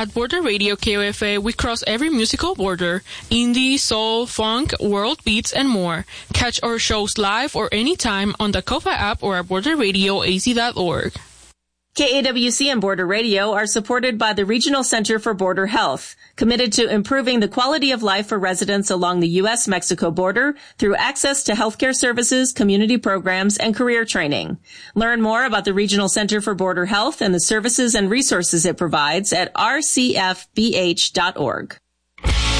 At Border Radio KOFA, we cross every musical border: indie, soul, funk, world beats, and more. Catch our shows live or anytime on the KOFA app or at borderradioaz.org. KAWC and Border Radio are supported by the Regional Center for Border Health, committed to improving the quality of life for residents along the U.S.-Mexico border through access to healthcare services, community programs, and career training. Learn more about the Regional Center for Border Health and the services and resources it provides at rcfbh.org.